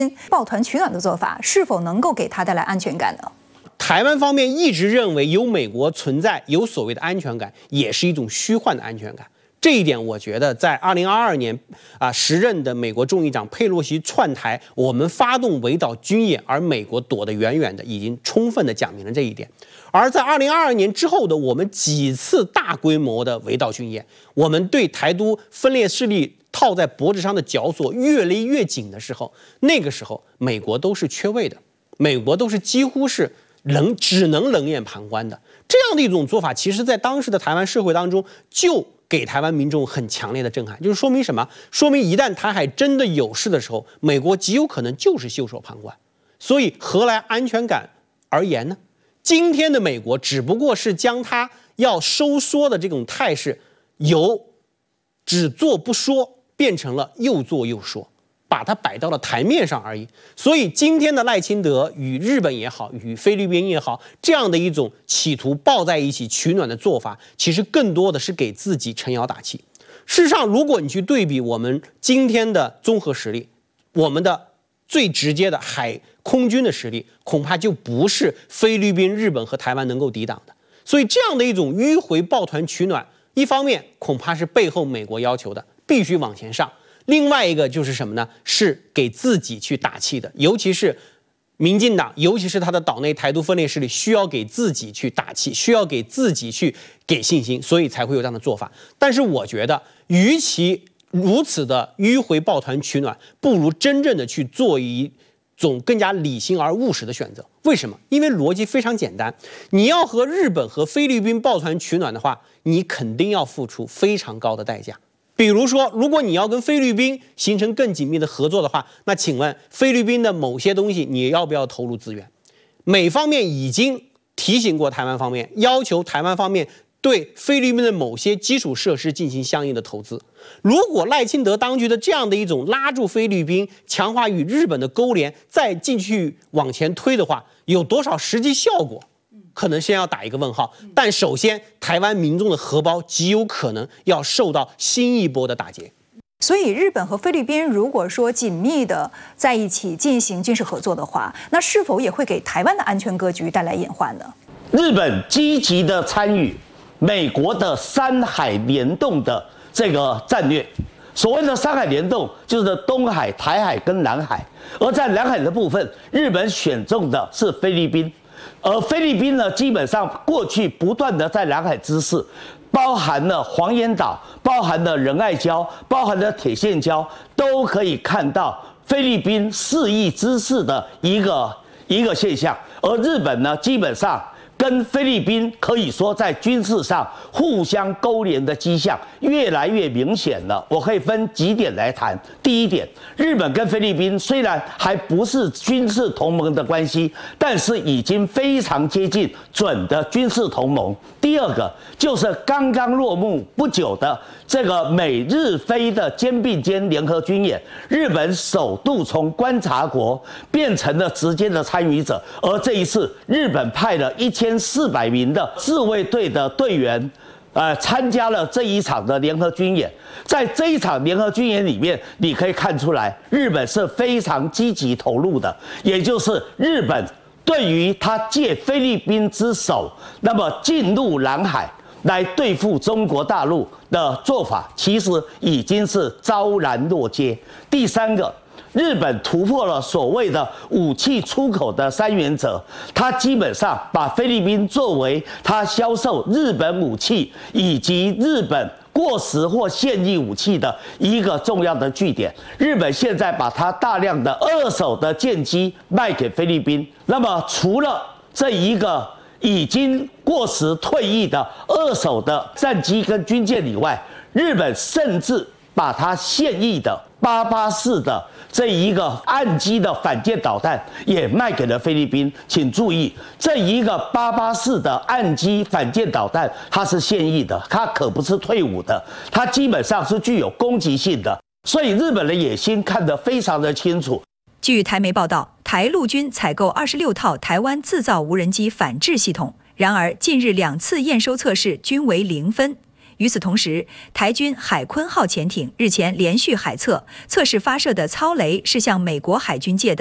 抱团取暖的做法是否能够给他带来安全感呢？ 台湾方面一直认为有美国存在，有所谓的安全感，也是一种虚幻的安全感。这一点，我觉得在2022年时任的美国众议长佩洛西窜台，我们发动围岛军演，而美国躲得远远的，已经充分的讲明了这一点。而在2022年之后的我们几次大规模的围岛军演，我们对台独分裂势力套在脖子上的绞索越勒越紧的时候，那个时候美国都是缺位的，美国都是几乎是只能冷眼旁观的。这样的一种做法，其实在当时的台湾社会当中就给台湾民众很强烈的震撼，就是说明什么？说明一旦台海真的有事的时候，美国极有可能就是袖手旁观。所以何来安全感而言呢？今天的美国只不过是将它要收缩的这种态势，由只做不说变成了又做又说，把它摆到了台面上而已。所以今天的赖清德与日本也好，与菲律宾也好，这样的一种企图抱在一起取暖的做法，其实更多的是给自己撑腰打气。事实上，如果你去对比我们今天的综合实力，我们的最直接的海空军的实力，恐怕就不是菲律宾、日本和台湾能够抵挡的。所以这样的一种迂回抱团取暖，一方面恐怕是背后美国要求的，必须往前上。另外一个就是什么呢？是给自己去打气的，尤其是民进党，尤其是他的岛内台独分裂势力，需要给自己去打气，需要给自己去给信心，所以才会有这样的做法。但是我觉得，与其如此的迂回抱团取暖，不如真正的去做一种更加理性而务实的选择。为什么？因为逻辑非常简单，你要和日本和菲律宾抱团取暖的话，你肯定要付出非常高的代价。比如说，如果你要跟菲律宾形成更紧密的合作的话，那请问菲律宾的某些东西你要不要投入资源？美方面已经提醒过台湾方面，要求台湾方面对菲律宾的某些基础设施进行相应的投资。如果赖清德当局的这样的一种拉住菲律宾、强化与日本的勾连，再继续往前推的话，有多少实际效果？可能先要打一个问号。但首先，台湾民众的荷包极有可能要受到新一波的打击。 所以，日本和菲律宾如果说紧密的在一起进行军事合作的话，那是否也会给台湾的安全格局带来隐患呢？ 日本积极的参与美国的三海联动的这个战略。所谓的三海联动，就是东海、台海跟南海。而在南海的部分，日本选中的是菲律宾。而菲律宾呢，基本上过去不断的在南海之事，包含了黄岩岛，包含了仁爱礁，包含了铁线礁，都可以看到菲律宾肆意之事的一个现象。而日本呢，基本上跟菲律宾可以说在军事上互相勾连的迹象越来越明显了。我可以分几点来谈。第一点，日本跟菲律宾虽然还不是军事同盟的关系，但是已经非常接近准的军事同盟。第二个就是刚刚落幕不久的这个美日菲的肩并肩联合军演，日本首度从观察国变成了直接的参与者。而这一次，日本派了1400名的自卫队的队员，参加了这一场的联合军演。在这一场联合军演里面，你可以看出来，日本是非常积极投入的，也就是日本对于他借菲律宾之手，那么进入南海来对付中国大陆的做法，其实已经是昭然若揭。第三个，日本突破了所谓的武器出口的3原则，它基本上把菲律宾作为它销售日本武器以及日本过时或现役武器的一个重要的据点。日本现在把它大量的2手的舰机卖给菲律宾，那么除了这一个已经过时退役的2手的战机跟军舰以外，日本甚至把它现役的884的这一个岸基的反舰导弹也卖给了菲律宾。请注意，这一个884的岸基反舰导弹，它是现役的，它可不是退伍的，它基本上是具有攻击性的。所以日本的野心看得非常的清楚。 据台媒报道，台陆军采购26套台湾自造无人机反制系统，然而近日2次验收测试均为0分。 与此同时，台军海鲲号潜艇日前连续海测，测试发射的操雷是向美国海军借的